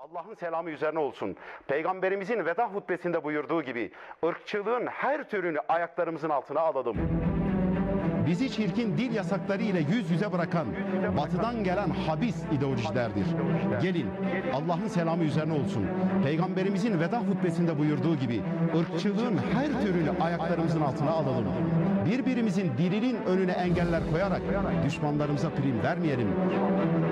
Allah'ın selamı üzerine olsun. Peygamberimizin veda hutbesinde buyurduğu gibi ırkçılığın her türünü ayaklarımızın altına alalım. Bizi çirkin dil yasakları ile yüz yüze bırakan batıdan gelen habis ideolojilerdir. Gelin Allah'ın selamı üzerine olsun. Peygamberimizin veda hutbesinde buyurduğu gibi ırkçılığın her türünü ayaklarımızın altına alalım. Birbirimizin dilinin önüne engeller koyarak düşmanlarımıza prim vermeyelim.